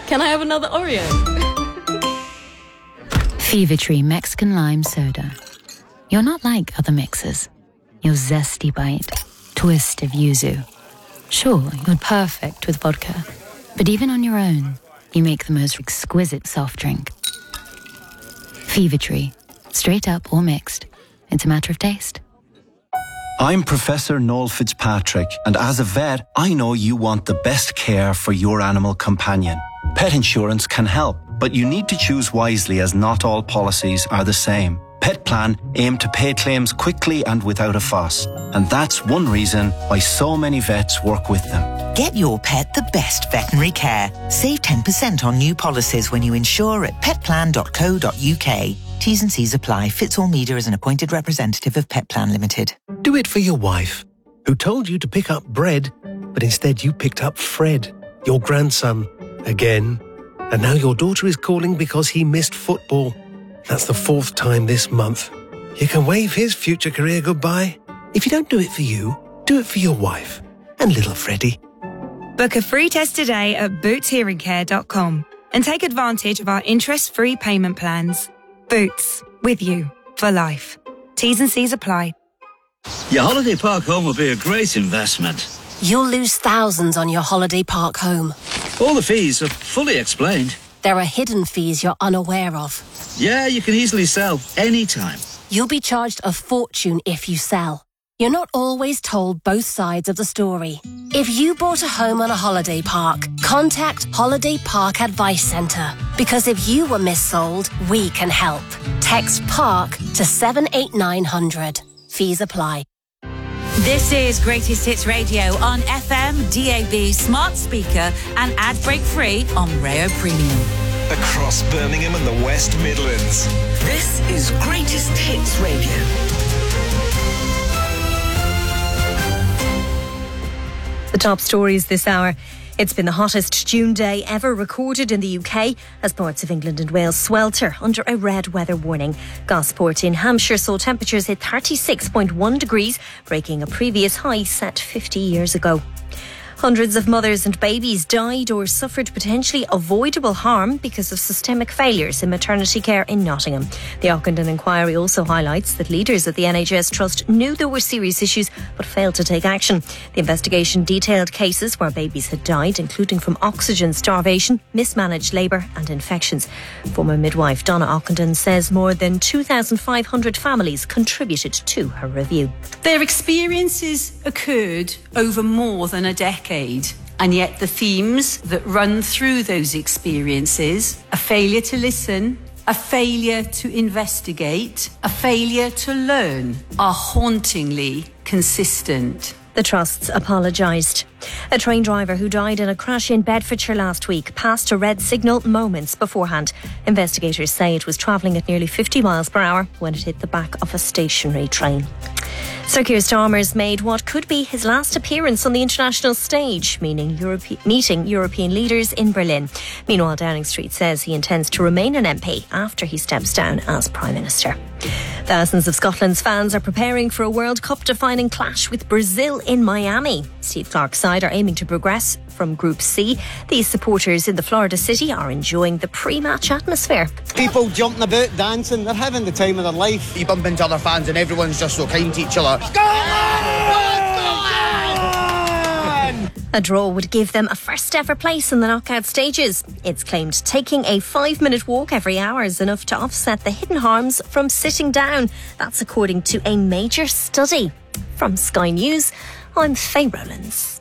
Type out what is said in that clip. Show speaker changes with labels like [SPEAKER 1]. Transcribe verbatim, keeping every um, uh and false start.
[SPEAKER 1] Can I have another Oreo?
[SPEAKER 2] Fever Tree Mexican Lime Soda. You're not like other mixers. Your zesty bite, twist of yuzu. Sure, you're perfect with vodka, but even on your own, you make the most exquisite soft drink. Fever Tree, straight up or mixed. It's a matter of taste.
[SPEAKER 3] I'm Professor Noel Fitzpatrick, and as a vet, I know you want the best care for your animal companion. Pet insurance can help, but you need to choose wisely as not all policies are the same. Pet Plan aim to pay claims quickly and without a fuss, and that's one reason why so many vets work with them.
[SPEAKER 4] Get your pet the best veterinary care. Save ten percent on new policies when you insure at pet plan dot co dot uk. T's and C's apply. Fitz Media is an appointed representative of Pet Plan Limited.
[SPEAKER 5] Do it for your wife, who told you to pick up bread, but instead you picked up Fred, your grandson, again. And now your daughter is calling because he missed football. That's the fourth time this month. You can wave his future career goodbye. If you don't do it for you, do it for your wife and little Freddie.
[SPEAKER 6] Book a free test today at boots hearing care dot com and take advantage of our interest-free payment plans. Boots, with you for life. T's and C's apply.
[SPEAKER 7] Your holiday park home will be a great investment.
[SPEAKER 8] You'll lose thousands on your holiday park home.
[SPEAKER 7] All the fees are fully explained.
[SPEAKER 8] There are hidden fees you're unaware of.
[SPEAKER 7] Yeah, you can easily sell anytime.
[SPEAKER 8] You'll be charged a fortune if you sell. You're not always told both sides of the story. If you bought a home on a holiday park, contact Holiday Park Advice Centre. Because if you were missold, we can help. Text PARK to seven eight nine hundred. Fees apply.
[SPEAKER 9] This is Greatest Hits Radio on F M, D A B, smart speaker and ad break free on Rayo Premium.
[SPEAKER 10] Across Birmingham and the West Midlands. This is Greatest Hits Radio.
[SPEAKER 11] The top stories this hour. It's been the hottest June day ever recorded in the U K as parts of England and Wales swelter under a red weather warning. Gosport in Hampshire saw temperatures hit thirty-six point one degrees, breaking a previous high set fifty years ago. Hundreds of mothers and babies died or suffered potentially avoidable harm because of systemic failures in maternity care in Nottingham. The Ockenden inquiry also highlights that leaders at the N H S Trust knew there were serious issues but failed to take action. The investigation detailed cases where babies had died, including from oxygen starvation, mismanaged labour and infections. Former midwife Donna Ockenden says more than two thousand five hundred families contributed to her review.
[SPEAKER 12] Their experiences occurred over more than a decade. And yet the themes that run through those experiences, a failure to listen, a failure to investigate, a failure to learn, are hauntingly consistent.
[SPEAKER 11] The trusts apologised. A train driver who died in a crash in Bedfordshire last week passed a red signal moments beforehand. Investigators say it was travelling at nearly fifty miles per hour when it hit the back of a stationary train. Sir Keir Starmer's made what could be his last appearance on the international stage, meaning Europe- meeting European leaders in Berlin. Meanwhile, Downing Street says he intends to remain an M P after he steps down as Prime Minister. Thousands of Scotland's fans are preparing for a World Cup-defining clash with Brazil in Miami. Steve Clarke's side are aiming to progress from Group C. These supporters in the Florida city are enjoying the pre-match atmosphere.
[SPEAKER 13] People jumping about, dancing, they're having the time of their life. You bump into other fans and everyone's just so kind to each other.
[SPEAKER 11] A draw would give them a first ever place in the knockout stages. It's claimed taking a five minute walk every hour is enough to offset the hidden harms from sitting down. That's according to a major study. From Sky News, I'm Faye Rowlands.